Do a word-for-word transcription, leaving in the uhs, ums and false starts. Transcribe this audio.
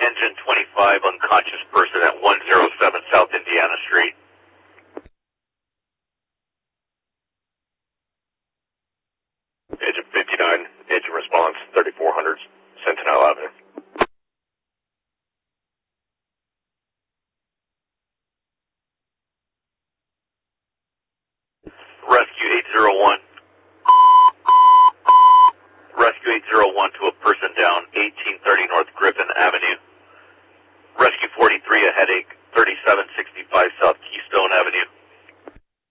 engine twenty-five, unconscious person at one oh seven South Indiana Street. Agent fifty-nine, agent response, thirty-four hundred Sentinel Avenue. Rescue eight oh one. Rescue eight oh one to a person down, eighteen thirty North Griffin Avenue. Rescue forty-three, a headache, thirty-seven sixty-five South Keystone Avenue.